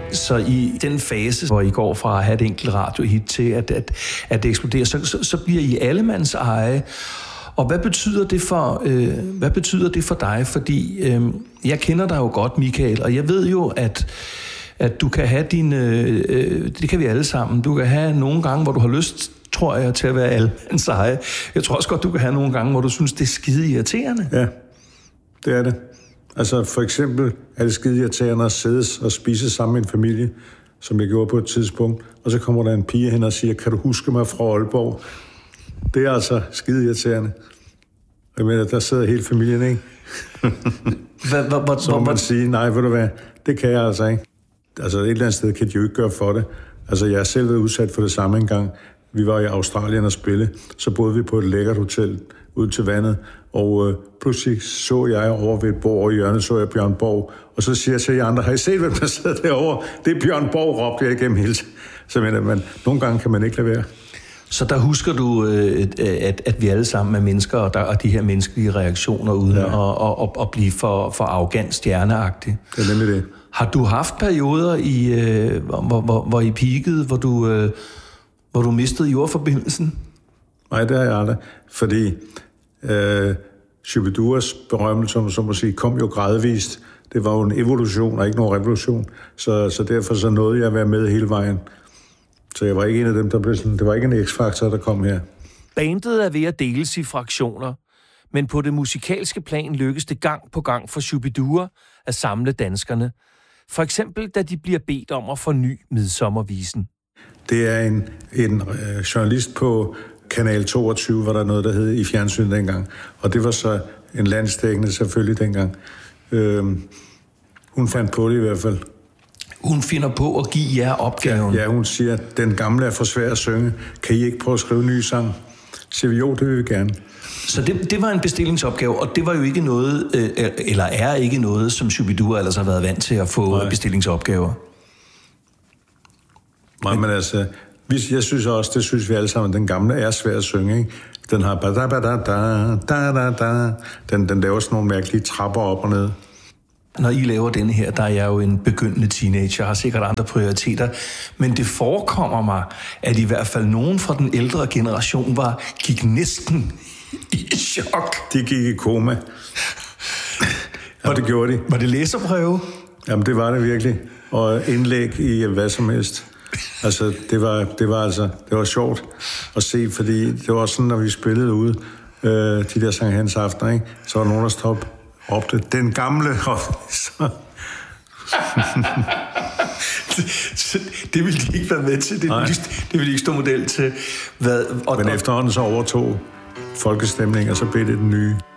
Så i den fase, hvor I går fra at have et enkelt radiohit til at det eksploderer, så bliver I allemands eje. Og hvad betyder det for dig? Fordi jeg kender dig jo godt, Michael, og jeg ved jo, at du kan have det kan vi alle sammen. Du kan have nogle gange, hvor du har lyst, tror jeg, til at være allemands eje. Jeg tror også godt, du kan have nogle gange, hvor du synes, det er skide irriterende. Ja, det er det. Altså for eksempel er det skide irriterende at sidde og spise sammen med en familie, som jeg gjorde på et tidspunkt, og så kommer der en pige hen og siger, kan du huske mig fra Aalborg? Det er altså skide irriterende. Jeg mener, der sidder hele familien, ikke? Så må man sige, nej, ved du hvad, det kan jeg altså ikke. Altså et eller andet sted kan de jo ikke gøre for det. Altså jeg har selv været udsat for det samme engang. Vi var i Australien og spille, så boede vi på et lækkert hotel ud til vandet, og pludselig så jeg over ved et bord over i hjørnet, så jeg Bjørn Borg, og så siger jeg til jer andre, har I set, hvem der sidder derovre? Det er Bjørn Borg, råbte jeg igennem hele tiden. Så mener man, nogle gange kan man ikke lade være. Så der husker du, at vi alle sammen er mennesker, og de her menneskelige reaktioner, uden at blive for arrogant stjerneagtig. Det er nemlig det. Har du haft perioder, hvor I peakede, hvor du mistede jordforbindelsen? Nej, det har jeg aldrig. Fordi Shubiduras berømmelse, som så må sige, kom jo gradvist. Det var jo en evolution og ikke nogen revolution. Så derfor så nåede jeg at være med hele vejen. Så jeg var ikke en af dem, der blev sådan... Det var ikke en X-faktor, der kom her. Bandet er ved at deles i fraktioner, men på det musikalske plan lykkes det gang på gang for Shubidua at samle danskerne. For eksempel, da de bliver bedt om at forny Midsommervisen. Det er en journalist på Kanal 22, var der noget, der hed i fjernsyn dengang. Og det var så en landsdækkende selvfølgelig dengang. Hun fandt på det i hvert fald. Hun finder på at give jer opgaven. Ja, hun siger, at den gamle er for svær at synge. Kan I ikke prøve at skrive en ny sang? Så siger vi, jo, det vil vi gerne. Så det var en bestillingsopgave, og det var jo ikke noget, eller er ikke noget, som Shubidua ellers har været vant til at få bestillingsopgaver. Nej, men altså, jeg synes også, det synes vi alle sammen, den gamle er svær at synge, ikke? Den har den laver sådan nogle mærkelige trapper op og ned. Når I laver denne her, der er jeg jo en begyndende teenager, har sikkert andre prioriteter, men det forekommer mig, at i hvert fald nogen fra den ældre generation gik næsten i chok. De gik i koma. Ja, det gjorde de. Var det læserbreve? Jamen, det var det virkelig. Og indlæg i hvad som helst. Altså, det var sjovt at se, fordi det var sådan, når vi spillede ude, de der Sankt Hans aftener, ikke? Så var nogen, der råbte, den gamle, det ville de ikke være med til. Det ville de ikke stå model til. Men efterhånden så overtog folkestemning, og så blev det den nye.